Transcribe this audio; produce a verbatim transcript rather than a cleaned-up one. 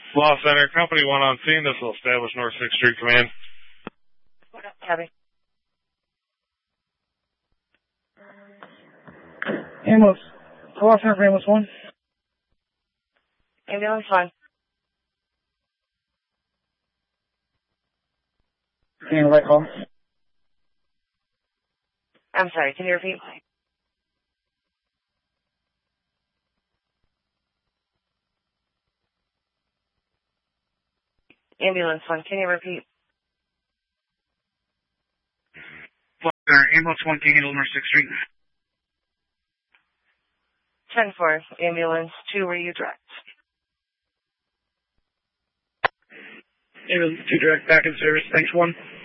Law Center, Company one on scene. This will establish North sixth Street Command. Copy. Ambulance. Law Center for Ambulance one. Ambulance one. Can you right call? I'm sorry, can you repeat? Ambulance one, can you repeat? Ambulance one, can you handle North sixth Street? ten four, ambulance two, were you direct? Ambulance two direct, back in service, thanks one.